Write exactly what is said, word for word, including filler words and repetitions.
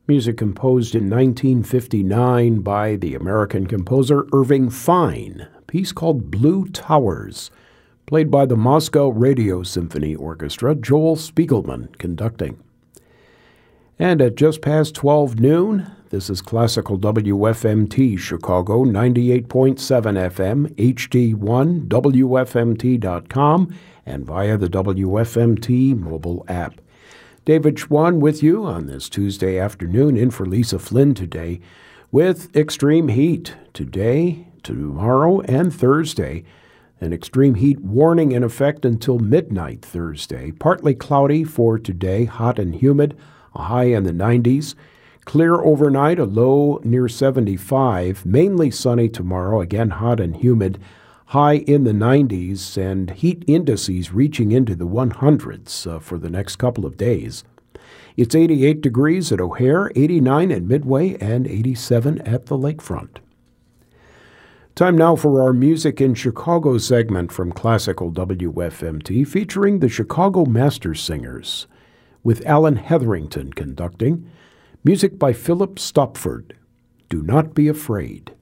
Music composed in nineteen fifty-nine by the American composer Irving Fine. A piece called Blue Towers, played by the Moscow Radio Symphony Orchestra, Joel Spiegelman conducting. And at just past twelve noon, this is Classical W F M T Chicago, ninety-eight point seven F M, H D one, W F M T dot com, and via the W F M T mobile app. David Schwann with you on this Tuesday afternoon, in for Lisa Flynn today, with extreme heat today, tomorrow, and Thursday. An extreme heat warning in effect until midnight Thursday. Partly cloudy for today, hot and humid, a high in the nineties. Clear overnight, a low near seventy-five. Mainly sunny tomorrow, again hot and humid, high in the nineties, and heat indices reaching into the hundreds uh, for the next couple of days. It's eighty-eight degrees at O'Hare, eighty-nine at Midway, and eighty-seven at the lakefront. Time now for our Music in Chicago segment from Classical W F M T, featuring the Chicago Master Singers, with Alan Hetherington conducting. Music by Philip Stopford. Do Not Be Afraid.